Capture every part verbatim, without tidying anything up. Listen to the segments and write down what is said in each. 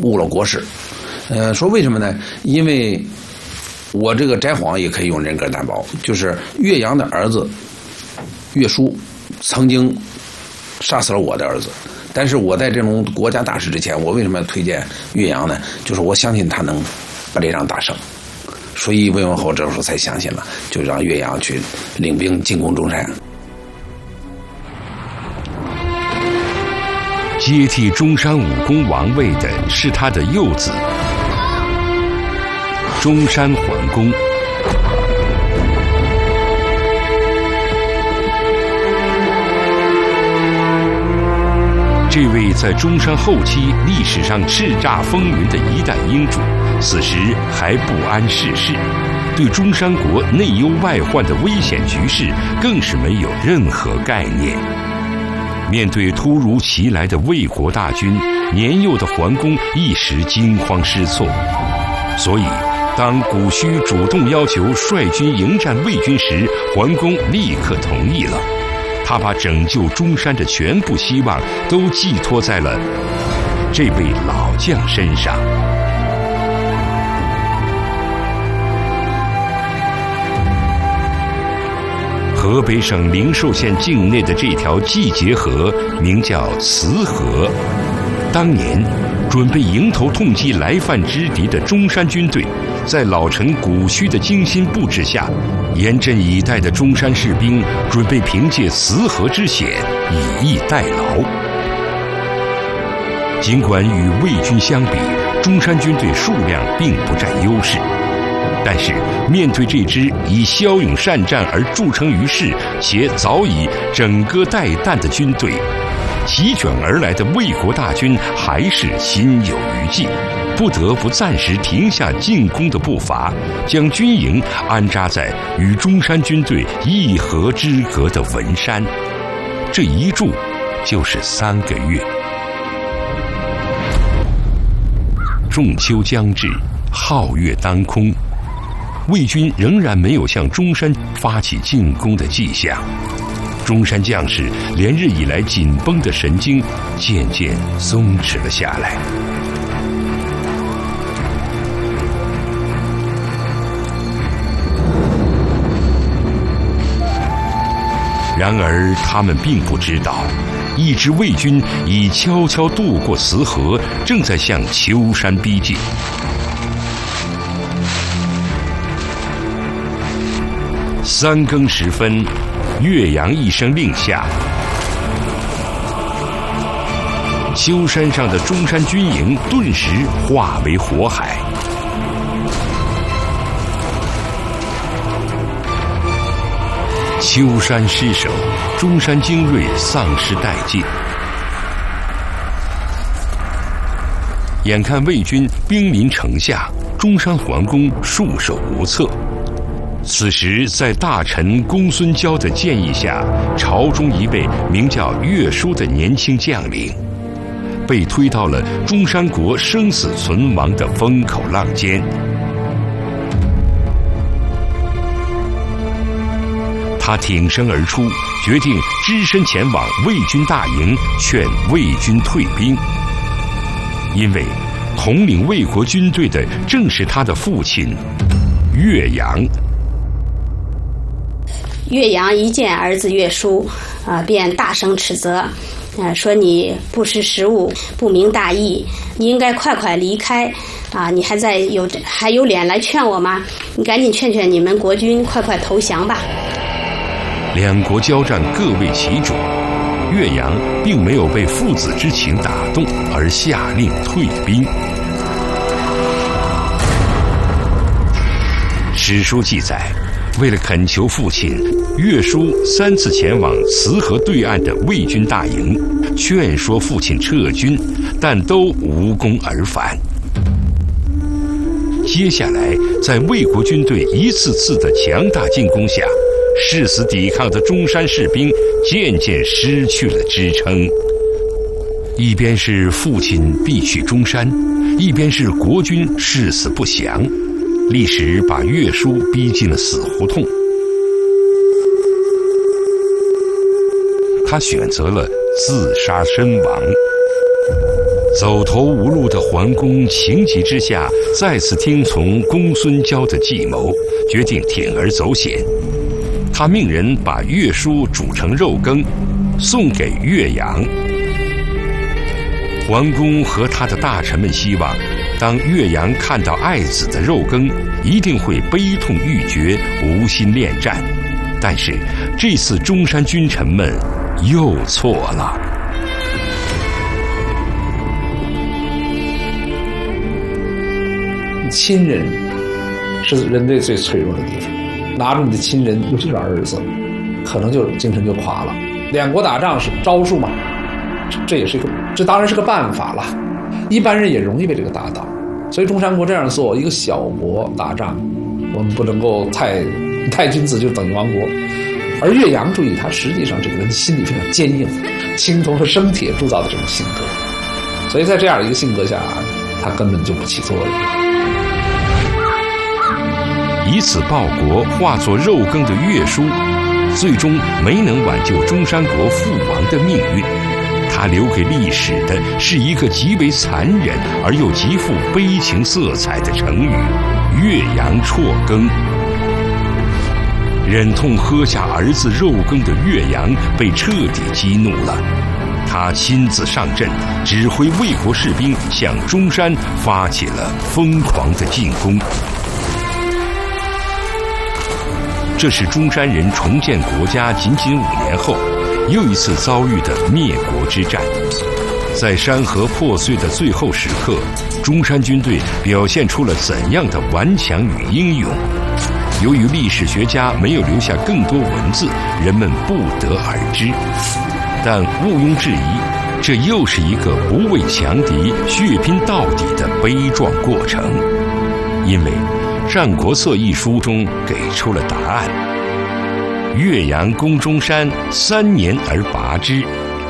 误了国事。呃，说为什么呢？因为我这个翟晃也可以用人格担保，就是岳阳的儿子岳书曾经杀死了我的儿子，但是我在这种国家大事之前，我为什么要推荐岳阳呢？就是我相信他能把这仗打胜，所以魏文侯这时候才相信了，就让岳阳去领兵进攻中山。 接替中山武功王位的是他的幼子中山桓公。这位在中山后期历史上叱咤风云的一代英主，此时还不谙世事，对中山国内忧外患的危险局势更是没有任何概念。面对突如其来的魏国大军，年幼的桓公一时惊慌失措。所以当古虚主动要求率军迎战魏军时，桓公立刻同意了。他把拯救中山的全部希望都寄托在了这位老将身上。河北省灵寿县境内的这条季节河名叫慈河。当年准备迎头痛击来犯之敌的中山军队，在老臣古虚的精心布置下，严阵以待的中山士兵准备凭借慈河之险以逸待劳。尽管与魏军相比，中山军队数量并不占优势，但是面对这支以骁勇善战而著称于世且早已整戈待旦的军队，席卷而来的魏国大军还是心有余悸，不得不暂时停下进攻的步伐，将军营安扎在与中山军队一河之隔的文山。这一住就是三个月。仲秋将至，皓月当空，魏军仍然没有向中山发起进攻的迹象。中山将士连日以来紧绷的神经渐渐松弛了下来。然而他们并不知道，一支魏军已悄悄渡过慈河，正在向丘山逼近。三更时分，岳阳一声令下，丘山上的中山军营顿时化为火海。丘山失守，中山精锐丧失殆尽。眼看魏军兵临城下，中山桓公束手无策。此时在大臣公孙交的建议下，朝中一位名叫岳书的年轻将领被推到了中山国生死存亡的风口浪尖。他挺身而出，决定只身前往魏军大营，劝魏军退兵。因为统领魏国军队的正是他的父亲岳阳。 岳阳一见儿子岳书，啊、呃，便大声斥责，啊、呃，说你不识时务，不明大义，你应该快快离开，啊，你还在有还有脸来劝我吗？你赶紧劝劝你们国军，快快投降吧。 两国交战各为其主，岳阳并没有被父子之情打动，而下令退兵。史书记载，为了恳求父亲，岳书三次前往慈河对岸的魏军大营，劝说父亲撤军，但都无功而返。接下来，在魏国军队一次次的强大进攻下，誓死抵抗的中山士兵渐渐失去了支撑。一边是父亲必去中山，一边是国军誓死不降，历史把岳书逼进了死胡同。他选择了自杀身亡。 走投无路的桓公情急之下，再次听从公孙交的计谋，决定铤而走险。他命人把乐书煮成肉羹，送给岳阳。桓公和他的大臣们希望，当岳阳看到爱子的肉羹，一定会悲痛欲绝，无心恋战。但是这次中山君臣们又错了。 亲人是人类最脆弱的地方，拿着你的亲人，尤其是儿子，可能就精神就垮了。两国打仗是招数嘛，这也是一个，这当然是个办法了。一般人也容易被这个打倒，所以中山国这样做，一个小国打仗，我们不能够太太君子就等于亡国。而岳阳，注意他实际上这个人心里非常坚硬，青铜和生铁铸造的这种性格，所以在这样一个性格下，他根本就不起作用。 以此报国，化作肉羹的乐书，最终没能挽救中山国覆亡的命运。他留给历史的是一个极为残忍而又极富悲情色彩的成语——岳阳辍耕。忍痛喝下儿子肉羹的岳阳被彻底激怒了，他亲自上阵，指挥魏国士兵向中山发起了疯狂的进攻。这是中山人重建国家仅仅五年后，又一次遭遇的灭国之战。在山河破碎的最后时刻，中山军队表现出了怎样的顽强与英勇？由于历史学家没有留下更多文字，人们不得而知。但毋庸置疑，这又是一个不畏强敌、血拼到底的悲壮过程。因为《战国策》一书中给出了答案：岳阳攻中山，三年而拔之。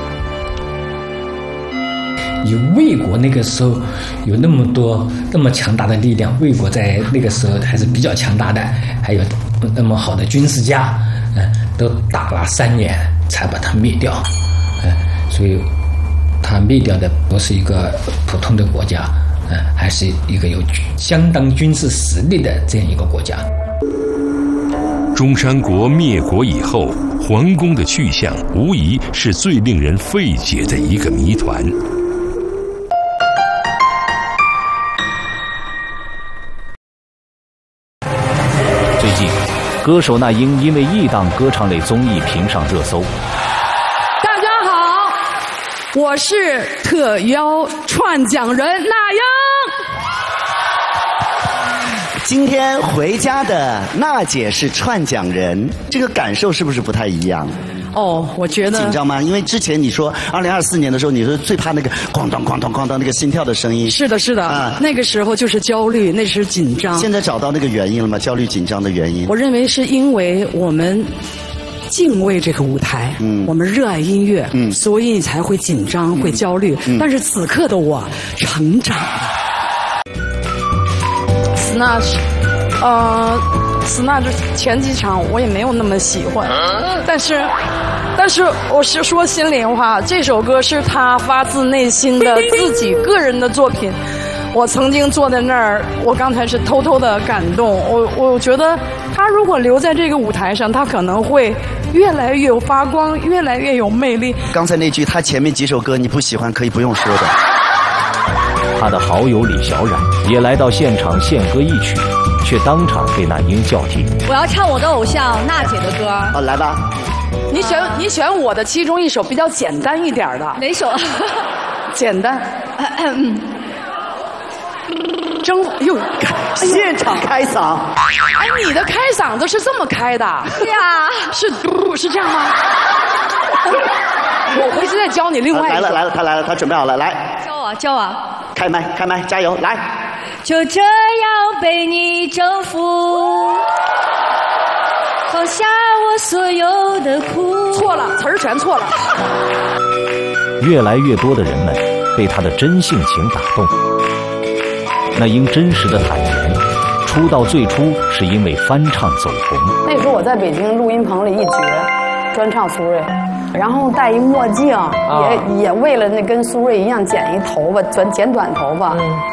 以魏国那个时候有那么多那么强大的力量，魏国在那个时候还是比较强大的，还有那么好的军事家，嗯，都打了三年才把它灭掉，嗯，所以它灭掉的不是一个普通的国家，嗯，还是一个有相当军事实力的这样一个国家。 中山国灭国以后，桓公的去向无疑是最令人费解的一个谜团。 最近，歌手那英因为一档歌唱类综艺评上热搜。 大家好，我是特邀串讲人那英。 今天回家的娜姐是串讲人，这个感受是不是不太一样？ 哦，我觉得紧张吗？因为之前你说二零二四年的时候，你说最怕那个哐当哐当哐当那个心跳的声音。 是的，是的，啊，那个时候就是焦虑，那时紧张。 现在找到那个原因了吗？焦虑紧张的原因？ 我认为是因为我们敬畏这个舞台，嗯，我们热爱音乐，嗯，所以你才会紧张，会焦虑。嗯，但是此刻的我成长了。Snatch， 呃。Snatch 前几场我也没有那么喜欢，但是，但是我是说心里话，这首歌是他发自内心的自己个人的作品。我曾经坐在那儿，我刚才是偷偷的感动。我我觉得他如果留在这个舞台上，他可能会越来越有发光，越来越有魅力。 刚才那句他前面几首歌你不喜欢可以不用说的。 他的好友李小冉也来到现场献歌一曲，却当场被那英叫停。 我要唱我的偶像娜姐的歌。 啊，来吧。 你选你选我的其中一首比较简单一点的。 哪首？ 简单。征哟， 现场开嗓。 哎，你的开嗓子是这么开的？ 对呀， 是是这样吗？我回去再教你另外一首。 来了来了，他来了，他准备好了，来。 教我教我。 开麦开麦，加油，来。 就这样被你征服，放下我所有的苦。 错了，词儿全错了。 越来越多的人们被他的真性情打动。那英真实的坦言，出道最初是因为翻唱走红。 那时候我在北京录音棚里一绝，专唱苏芮。 然后戴一墨镜，也也为了那跟苏芮一样剪一头发，剪剪短头发。